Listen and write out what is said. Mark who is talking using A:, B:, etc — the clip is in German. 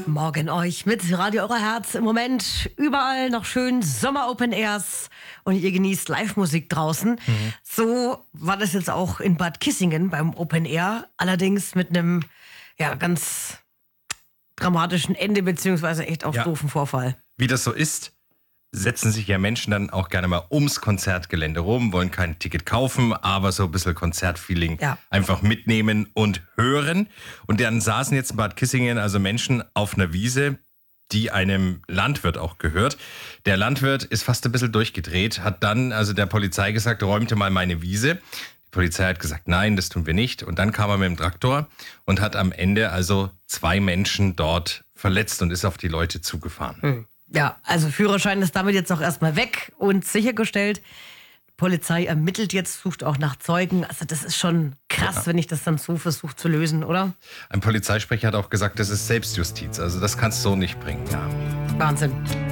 A: Morgen euch mit Radio Euer Herz. Im Moment überall noch schön Sommer-Open-Airs und ihr genießt Live-Musik draußen. So war das jetzt auch in Bad Kissingen beim Open Air. Allerdings mit einem ganz dramatischen Ende beziehungsweise echt auch doofen Vorfall.
B: Wie das so ist, setzen sich ja Menschen dann auch gerne mal ums Konzertgelände rum, wollen kein Ticket kaufen, aber so ein bisschen Konzertfeeling einfach mitnehmen und hören. Und dann saßen jetzt in Bad Kissingen also Menschen auf einer Wiese, die einem Landwirt auch gehört. Der Landwirt ist fast ein bisschen durchgedreht, hat dann also der Polizei gesagt, räumte mal meine Wiese. Die Polizei hat gesagt, nein, das tun wir nicht. Und dann kam er mit dem Traktor und hat am Ende also 2 Menschen dort verletzt und ist auf die Leute zugefahren.
A: Ja, also Führerschein ist damit jetzt auch erstmal weg und sichergestellt. Die Polizei ermittelt jetzt, sucht auch nach Zeugen. Also das ist schon krass, wenn ich das dann so versuche zu lösen, oder?
B: Ein Polizeisprecher hat auch gesagt, das ist Selbstjustiz. Also das kannst du so nicht bringen.
A: Wahnsinn.